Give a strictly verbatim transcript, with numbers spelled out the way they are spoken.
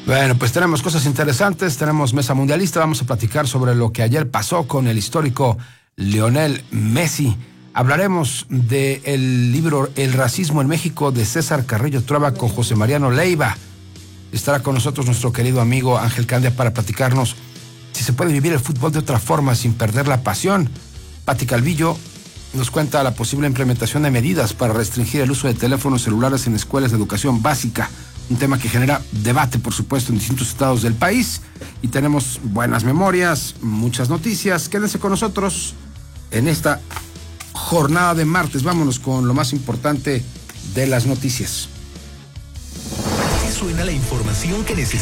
Bueno, pues tenemos cosas interesantes, tenemos mesa mundialista, vamos a platicar sobre lo que ayer pasó con el histórico Lionel Messi. Hablaremos del libro El racismo en México de César Carrillo Trueba con José Mariano Leiva. Estará con nosotros nuestro querido amigo Ángel Candia para platicarnos si se puede vivir el fútbol de otra forma sin perder la pasión. Pati Calvillo nos cuenta la posible implementación de medidas para restringir el uso de teléfonos celulares en escuelas de educación básica. Un tema que genera debate, por supuesto, en distintos estados del país. Y tenemos buenas memorias, muchas noticias. Quédense con nosotros en esta jornada de martes. Vámonos con lo más importante de las noticias. Suena la información que necesitas.